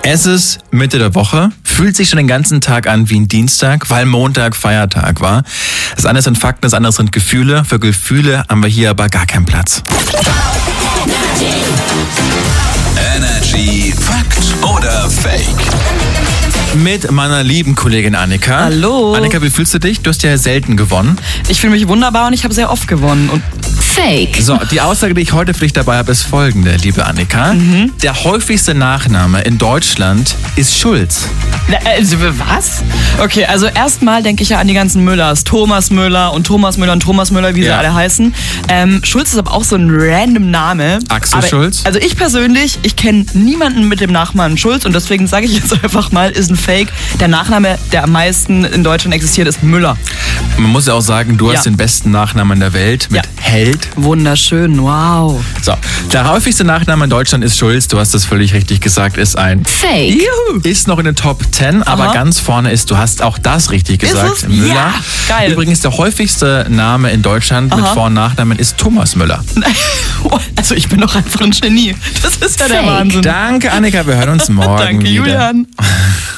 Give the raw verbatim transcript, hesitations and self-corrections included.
Es ist Mitte der Woche, fühlt sich schon den ganzen Tag an wie ein Dienstag, weil Montag Feiertag war. Das eine sind Fakten, das andere sind Gefühle. Für Gefühle haben wir hier aber gar keinen Platz. Energy Fakt oder Fake? Mit meiner lieben Kollegin Annika. Hallo. Annika, wie fühlst du dich? Du hast ja selten gewonnen. Ich fühle mich wunderbar und ich habe sehr oft gewonnen. Und Fake. So, die Aussage, die ich heute für dich dabei habe, ist folgende, liebe Annika. Mhm. Der häufigste Nachname in Deutschland ist Schulz. Also, was? Okay, also erstmal denke ich ja an die ganzen Müllers. Thomas Müller und Thomas Müller und Thomas Müller, wie Ja. sie alle heißen. Ähm, Schulz ist aber auch so ein random Name. Axel aber, Schulz? Also ich persönlich, ich kenne niemanden mit dem Nachnamen Schulz und deswegen sage ich jetzt einfach mal, ist ein Fake. Der Nachname, der am meisten in Deutschland existiert, ist Müller. Man muss ja auch sagen, du Ja. hast den besten Nachnamen der Welt mit Ja. Held. Wunderschön, wow. So, der häufigste Nachname in Deutschland ist Schulz. Du hast das völlig richtig gesagt, ist ein Fake. Juhu. Ist noch in den Top zehn, aber Aha. ganz vorne ist, du hast auch das richtig gesagt, es? Müller. Ja, geil. Übrigens, der häufigste Name in Deutschland mit Aha. Vor- und Nachnamen ist Thomas Müller. Also ich bin doch einfach ein Genie. Das ist ja der Fake. Wahnsinn. Danke, Annika, wir hören uns morgen Danke, wieder. Julian.